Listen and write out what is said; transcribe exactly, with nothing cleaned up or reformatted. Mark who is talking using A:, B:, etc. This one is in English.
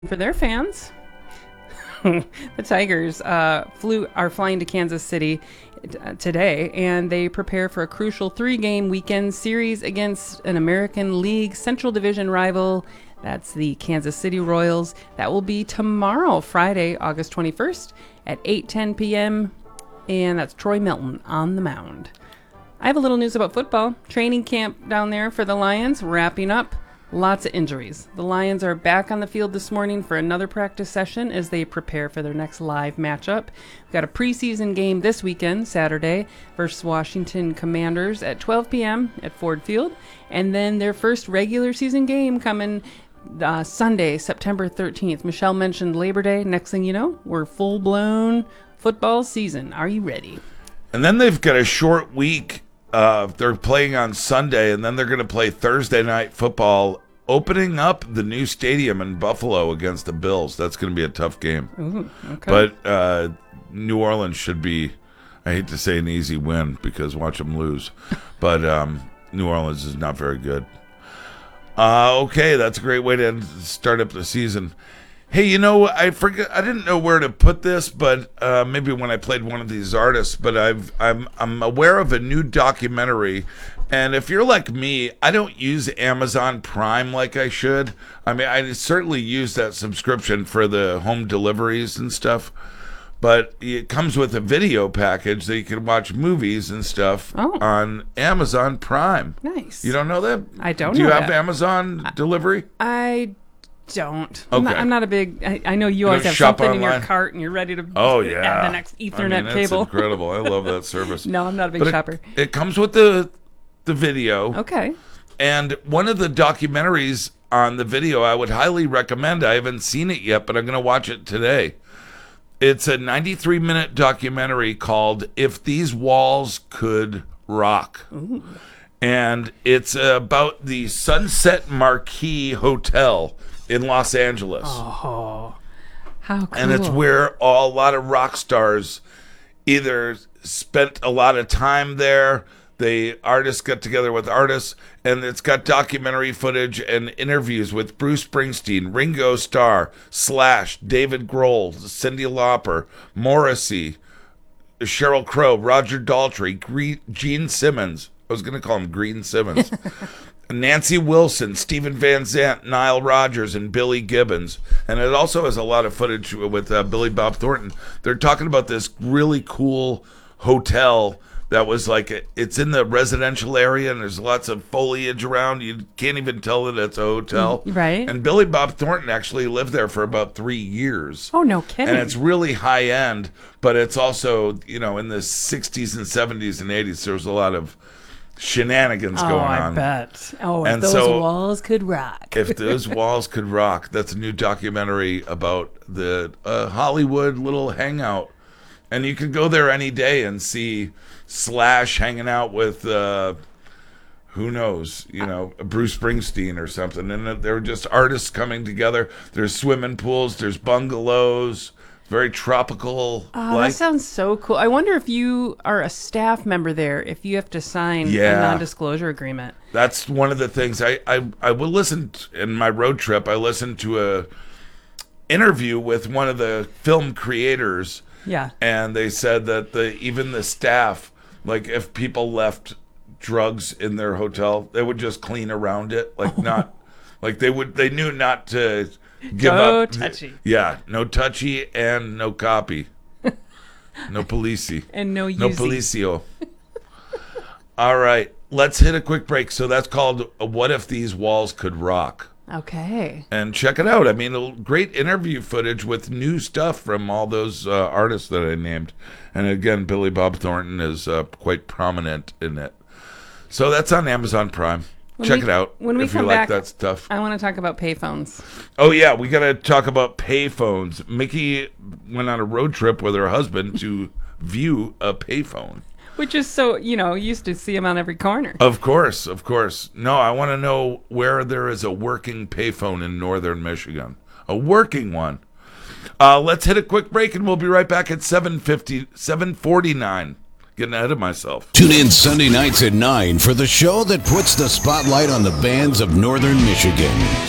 A: For their fans, the Tigers uh, flew are flying to Kansas City uh, today, and they prepare for a crucial three-game weekend series against an American League Central Division rival. That's the Kansas City Royals. That will be tomorrow, Friday, August twenty-first at eight ten p.m., and that's Troy Milton on the mound. I have a little news about football. Training camp down there for the Lions wrapping up. Lots of injuries. The Lions are back on the field this morning for another practice session as they prepare for their next live matchup. We've got a preseason game this weekend, Saturday, versus Washington Commanders at twelve p.m. at Ford Field. And then their first regular season game coming uh, Sunday, September thirteenth. Michelle mentioned Labor Day. Next thing you know, we're full-blown football season. Are you ready?
B: And then they've got a short week. Uh, they're playing on Sunday, and then they're going to play Thursday night football, opening up the new stadium in Buffalo against the Bills. That's going to be a tough game.
A: Ooh, okay.
B: But uh, New Orleans should be, I hate to say an easy win because watch them lose. But um, New Orleans is not very good. Uh, okay, that's a great way to start up the season. Hey, you know, I forget. I didn't know where to put this, but uh, maybe when I played one of these artists. But I've, I'm, I'm aware of a new documentary, and if you're like me, I don't use Amazon Prime like I should. I mean, I certainly use that subscription for the home deliveries and stuff, but it comes with a video package that you can watch movies and stuff
A: oh.
B: on Amazon Prime.
A: Nice.
B: You don't know that?
A: I don't.
B: Do you
A: know
B: have
A: that.
B: Amazon
A: I,
B: delivery?
A: I. Don't.
B: Okay.
A: I'm not, I'm not a big. I, I know you,
B: You
A: always
B: don't
A: have
B: shop
A: something in
B: online?
A: your cart and you're ready to.
B: Oh yeah,
A: add the next Ethernet
B: I mean, that's
A: cable.
B: incredible. I love that service.
A: No, I'm not a big
B: But it,
A: shopper.
B: It comes with the the video.
A: Okay.
B: And one of the documentaries on the video I would highly recommend. I haven't seen it yet, but I'm going to watch it today. It's a ninety-three minute documentary called "If These Walls Could Rock."
A: Ooh.
B: And it's about the Sunset Marquis Hotel in Los Angeles.
A: Oh, how cool.
B: And it's where a lot of rock stars either spent a lot of time there, the artists got together with artists, and it's got documentary footage and interviews with Bruce Springsteen, Ringo Starr, Slash, David Grohl, Cyndi Lauper, Morrissey, Sheryl Crow, Roger Daltrey, Gene Simmons. I was going to call him Green Simmons. Nancy Wilson, Stephen Van Zandt, Nile Rodgers, and Billy Gibbons. And it also has a lot of footage with uh, Billy Bob Thornton. They're talking about this really cool hotel that was like, a, it's in the residential area, and there's lots of foliage around. You can't even tell that it's a hotel.
A: Right.
B: And Billy Bob Thornton actually lived there for about three years.
A: Oh, no kidding.
B: And it's really high end, but it's also, you know, in the sixties and seventies and eighties, there was a lot of shenanigans
A: oh,
B: going
A: I
B: on.
A: bet. Oh,
B: And
A: if those
B: so-
A: walls could rock.
B: If Those Walls Could Rock. That's a new documentary about the uh, Hollywood little hangout. And you could go there any day and see Slash hanging out with, uh, who knows, you know, Bruce Springsteen or something. And they're just artists coming together. There's swimming pools. There's bungalows. Very tropical.
A: Oh, that sounds so cool. I wonder if you are a staff member there, if you have to sign
B: Yeah.
A: a non-disclosure agreement.
B: That's one of the things I, I, I will listen to, in my road trip. I listened to a interview with one of the film creators.
A: Yeah.
B: And they said that the even the staff, like if people left drugs in their hotel, they would just clean around it. Like not, like they would, they knew not to give
A: no
B: up.
A: touchy.
B: Yeah. No touchy and no copy. No policy.
A: And no
B: No
A: using.
B: policio. All right. Let's hit a quick break. So that's called What If These Walls Could Rock?
A: Okay.
B: And check it out. I mean, a great interview footage with new stuff from all those uh, artists that I named. And again, Billy Bob Thornton is uh, quite prominent in it. So that's on Amazon Prime.
A: When
B: check
A: we-
B: it out
A: when we
B: if you
A: come
B: like
A: back,
B: that stuff.
A: I want to talk about payphones.
B: Oh, yeah. We got to talk about payphones. Mickey went on a road trip with her husband to view a payphone.
A: Which is so, you know, you used to see them on every corner.
B: Of course, of course. No, I want to know where there is a working payphone in northern Michigan. A working one. Uh, let's hit a quick break, and we'll be right back at seven fifty, seven forty-nine. Getting ahead of myself.
C: Tune in Sunday nights at nine for the show that puts the spotlight on the bands of northern Michigan.